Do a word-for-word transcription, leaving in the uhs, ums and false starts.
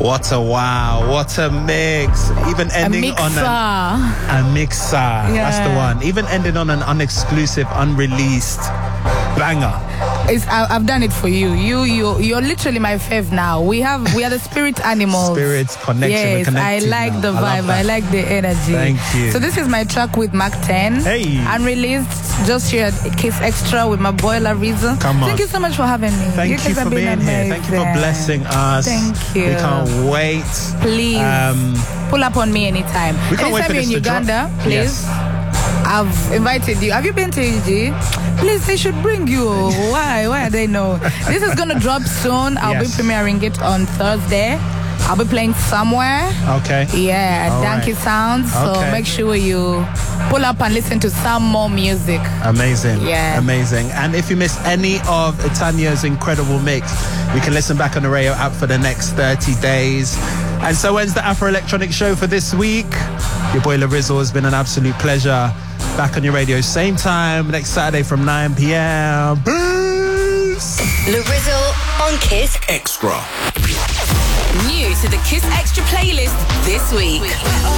What a wow. What a mix. Even ending a on an, a mixer. Yeah. That's the one. Even ending on an unexclusive, unreleased banger. It's, I, I've done it for you. You, you, you're literally my fave now. We have, we are the spirit animals. Spirits connection. Yes, I like now. the vibe. I, I like the energy. Thank you. So this is my track with Mark ten. Hey. Unreleased. Just shared Kiss Extra with my boy Lariza. Come on. Thank you so much for having me. Thank you, you for being amazing. here. Thank you for blessing us. Thank you. We can't wait. Please Um, pull up on me anytime. We can't anytime wait for you're this in to Uganda, drop. please. Yes. I've invited you. Have you been to E G? Please, they should bring you. Why? Why are they no? This is gonna drop soon. I'll Yes. be premiering it on Thursday. I'll be playing somewhere. Okay. Yeah, All Donkey right. Sounds. So Okay. make sure you pull up and listen to some more music. Amazing. Yeah. Amazing. And if you missed any of Tanya's incredible mix, you can listen back on the radio app for the next thirty days. And so ends the Afro Electronic Show for this week. Your boy Larizzle, has been an absolute pleasure. Back on your radio, same time, next Saturday from nine p.m. Peace! Larizzle on Kiss Extra. New to the Kiss Extra playlist this week.